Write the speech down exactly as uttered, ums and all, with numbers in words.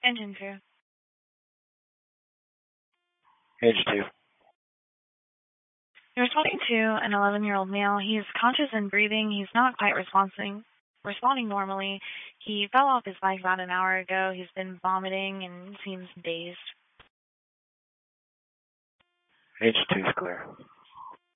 Engine two. Engine two. You're responding to an eleven-year-old male. He's conscious and breathing. He's not quite responding, responding normally. He fell off his bike about an hour ago. He's been vomiting and seems dazed. Engine two is clear.